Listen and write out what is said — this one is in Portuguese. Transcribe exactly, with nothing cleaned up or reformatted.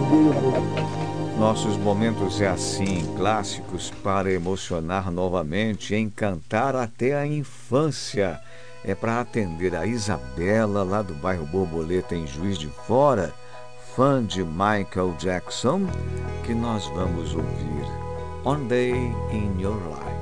Nossos momentos é assim, clássicos para emocionar novamente, encantar até a infância. É para atender a Isabela, lá do bairro Borboleta, em Juiz de Fora, fã de Michael Jackson, que nós vamos ouvir One Day in Your Life.